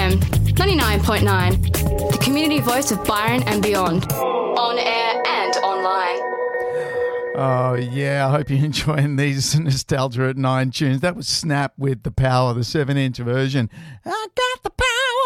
FM 99.9, the community voice of Byron and beyond, on air and online. Oh, yeah, I hope you're enjoying these Nostalgia at 9 tunes. That was Snap with The Power, the 7-inch version. I got the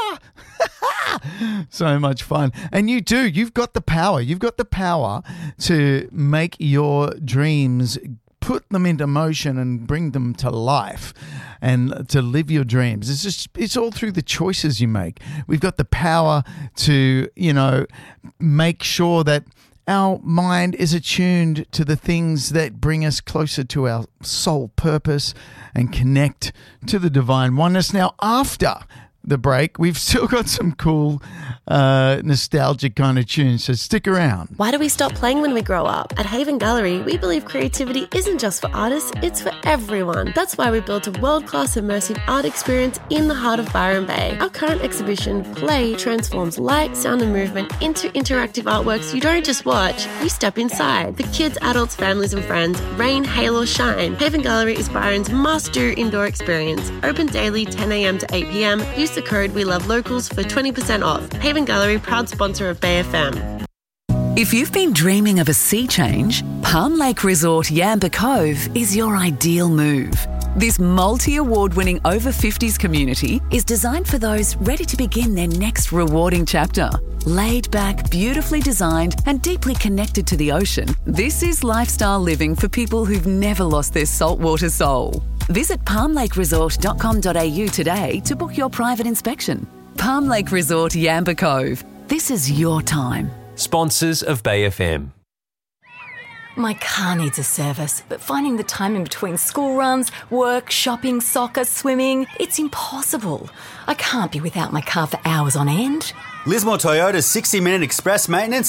power. So much fun. And you do. You've got the power. You've got the power to make your dreams, put them into motion and bring them to life and to live your dreams. It's all through the choices you make. We've got the power to, make sure that our mind is attuned to the things that bring us closer to our soul purpose and connect to the divine oneness. Now, after the break, we've still got some cool nostalgic kind of tunes, so stick around. Why do we stop playing when we grow up? At Haven Gallery, we believe creativity isn't just for artists, it's for everyone. That's why we built a world-class immersive art experience in the heart of Byron Bay. Our current exhibition, Play, transforms light, sound and movement into interactive artworks you don't just watch, you step inside. For kids, adults, families and friends, rain, hail or shine, Haven Gallery is Byron's must-do indoor experience. Open daily 10 a.m. to 8 p.m. Use the code WeLoveLocals for 20% off. Haven Gallery, proud sponsor of Bay FM. If you've been dreaming of a sea change, Palm Lake Resort Yamba Cove is your ideal move. This multi-award-winning over-50s community is designed for those ready to begin their next rewarding chapter. Laid back, beautifully designed and deeply connected to the ocean, this is lifestyle living for people who've never lost their saltwater soul. Visit palmlakeresort.com.au today to book your private inspection. Palm Lake Resort Yamba Cove. This is your time. Sponsors of Bay FM. My car needs a service, but finding the time in between school runs, work, shopping, soccer, swimming, it's impossible. I can't be without my car for hours on end. Lismore Toyota's 60-minute express maintenance